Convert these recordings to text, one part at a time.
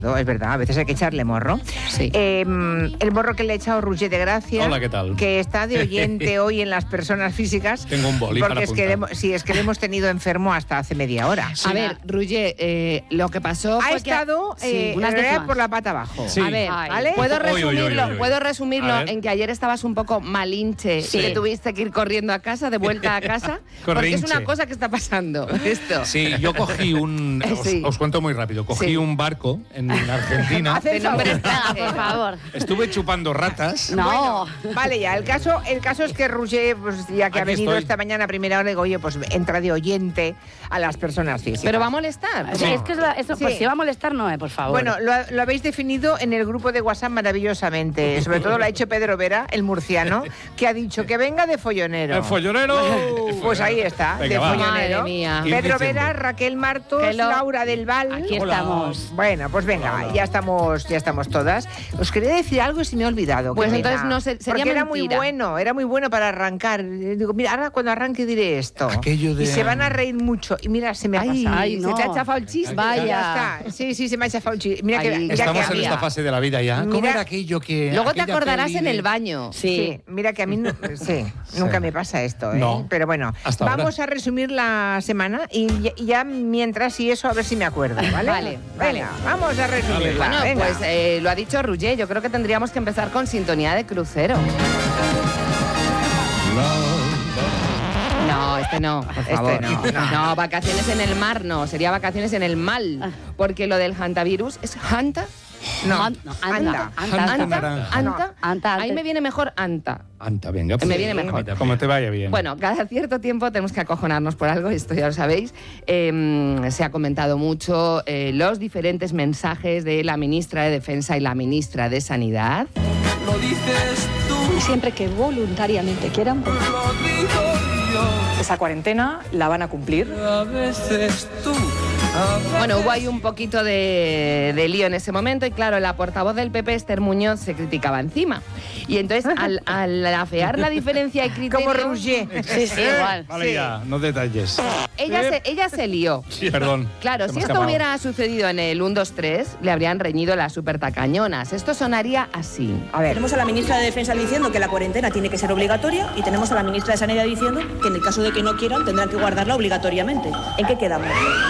No, es verdad, a veces hay que echarle morro. Sí. El morro que le ha echado Roger de Gracia. Hola, ¿qué tal? Que está de oyente hoy en las personas físicas. Tengo un boli porque para es que le hemos tenido enfermo hasta hace media hora. A ver, Roger, lo que pasó Ha fue estado que... en realidad por la pata abajo. Sí. A ver, ¿vale? Puedo resumirlo en que ayer estabas un poco malinche y que tuviste que ir corriendo a casa, de vuelta a casa. Porque es una cosa que está pasando, esto. Sí, yo cogí un... Os cuento muy rápido. Cogí un barco en Argentina. Por favor. Estuve chupando ratas. No. Bueno, vale, ya. El caso es que Roger, pues, ya que Aquí ha venido estoy. esta mañana a primera hora, digo, oye, pues entra de oyente a las personas físicas. Pero va a molestar. Sí, es que eso, pues si va a molestar, no, por favor. Bueno, lo habéis definido en el grupo de WhatsApp maravillosamente. Sobre todo lo ha hecho Pedro Vera, el murciano, que ha dicho que venga de follonero. ¡El follonero! Pues ahí está, Venga, de va. follonero. Madre mía. Pedro Vera, Raquel Martos, Laura del Val. Aquí Hola. estamos. Bueno, pues venga, ya estamos todas. Os quería decir algo y se me ha olvidado. Pues qué entonces pena. no sé, sería porque era muy bueno para arrancar. Digo, mira, ahora cuando arranque diré esto. Aquello de- Y se van a reír mucho. Y mira, se me ha pasado. ay, no. Se te ha chafado el chiste. Vaya. Ya está. Sí, se me ha chafado un chiste. Mira Ay, que mira Estamos que en había. esta fase de la vida ya. ¿Cómo Mira- era aquello que... Luego te aquella acordarás peli en de- el baño. Sí, mira que a mí nunca me pasa esto, ¿eh? No, Pero bueno, hasta vamos a resumir la semana y ya mientras y eso a ver si me acuerdo, ¿vale? Vale, Venga, vamos a resumirla. Bueno, venga. pues lo ha dicho Roger, yo creo que tendríamos que empezar con sintonía de crucero. No, este no, por favor. No, vacaciones en el mar no, sería vacaciones en el mal. Porque lo del hantavirus es hanta. No, Anta. Anta. Ahí me viene mejor anta. Anta, venga. Me viene mejor. Como te vaya bien. Bueno, cada cierto tiempo tenemos que acojonarnos por algo, esto ya lo sabéis. Se ha comentado mucho los diferentes mensajes de la ministra de Defensa y la ministra de Sanidad. Lo dices tú, Y siempre que voluntariamente quieran, lo digo yo, esa cuarentena la van a cumplir. a veces tú, a veces Bueno, hubo ahí un poquito de lío en ese momento y claro, la portavoz del PP, Esther Muñoz, se criticaba encima. Y entonces, al afear la diferencia de criterio... como Roger. Sí, igual. Vale, sí. ya, no detalles. Ella se lió. Perdón. Claro, se si me ha esto escapado. hubiera sucedido en el 1, 2, 3, le habrían reñido las supertacañonas. Esto sonaría así. A ver, Tenemos a la ministra de Defensa diciendo que la cuarentena tiene que ser obligatoria y tenemos a la ministra de Sanidad diciendo que en el caso de que no quieran tendrán que guardarla obligatoriamente. ¿En qué quedamos?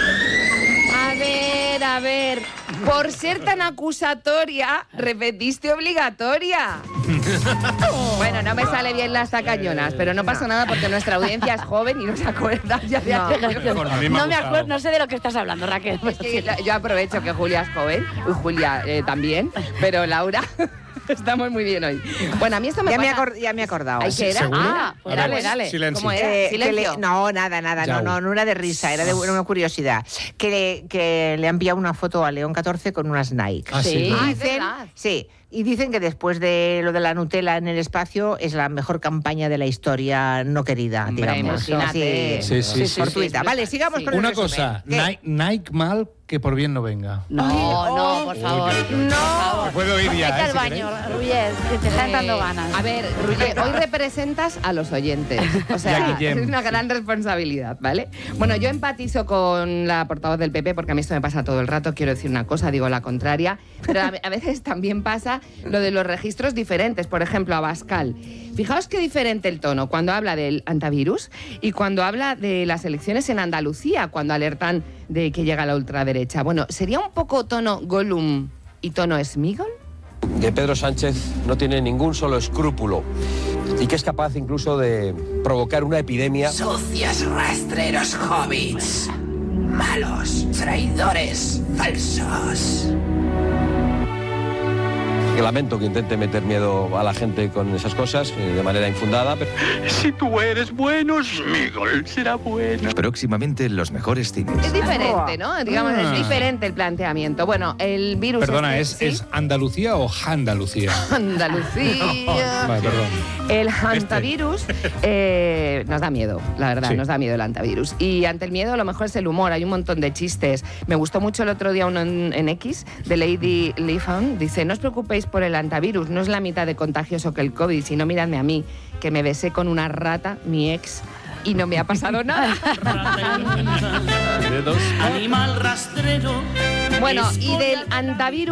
A ver, por ser tan acusatoria, repetiste obligatoria. Bueno, no me sale bien las tacañonas, pero no pasa nada porque nuestra audiencia es joven y no se acuerda ya de aquello. A mí me ha No me gustado. acuerdo, no sé de lo que estás hablando, Raquel. Es que yo aprovecho que Julia es joven, y Julia también, pero Laura, estamos muy bien hoy. Bueno, a mí esto me ya me pasa... he acordado. Ay, ¿qué era? ¿Seguro? Pues A ver, dale, dale. silencio. ¿Cómo era? Que Silencio. no, nada, Yau. no era de risa, era de una curiosidad. Que le ha enviado una foto a León 14 con unas Nike. Ah, sí. Sí. Y es dicen, verdad. sí, y dicen que después de lo de la Nutella en el espacio es la mejor campaña de la historia no querida, Hombre, digamos. imagínate. Sí, sí, sí. Fortuita. sí, Vale, sigamos sí. con el Una resumen. cosa, ¿Qué? Nike mal, que por bien no venga. No, por favor. Me puedo ir ya, Vete al si baño, queréis. Ruiz, que te están dando ganas. A ver, Ruye, hoy representas a los oyentes. O sea, Ya que es Jem. una gran responsabilidad, ¿vale? Bueno, yo empatizo con la portavoz del PP porque a mí esto me pasa todo el rato. Quiero decir una cosa, digo la contraria. Pero a veces también pasa lo de los registros diferentes. Por ejemplo, Abascal. Fijaos qué diferente el tono cuando habla del antivirus y cuando habla de las elecciones en Andalucía, cuando alertan de que llega la ultraderecha. Bueno, ¿sería un poco tono Gollum y tono Smigol? Que Pedro Sánchez no tiene ningún solo escrúpulo y que es capaz incluso de provocar una epidemia. Sucios rastreros hobbits. Malos, traidores, falsos. Que lamento que intente meter miedo a la gente con esas cosas de manera infundada. Pero... Si tú eres bueno, Smigol será bueno. Próximamente en los mejores cines. Es diferente, ¿no? Digamos, es diferente el planteamiento. Bueno, el virus... Perdona, este, ¿es Andalucía o Andalucía? Andalucía. Vale, perdón. El hantavirus nos da miedo, la verdad, Sí. nos da miedo el hantavirus. Y ante el miedo lo mejor es el humor, hay un montón de chistes. Me gustó mucho el otro día uno en X, de Lady Leafan, dice, no os preocupéis por el hantavirus, no es la mitad de contagioso que el COVID, sino miradme a mí, que me besé con una rata, mi ex, y no me ha pasado nada. Animal rastrero, Bueno, y del antivirus